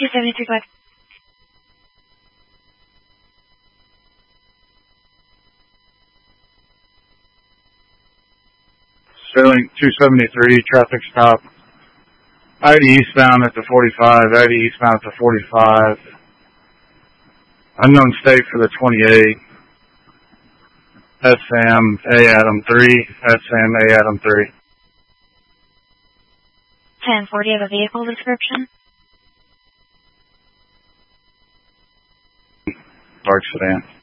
273 Black. Sterling 273, traffic stop. ID eastbound at the 45, ID eastbound at the 45. Unknown state for the 28. SM A Adam 3, SM A Adam 3. 1040 of a vehicle description. Dark sedan.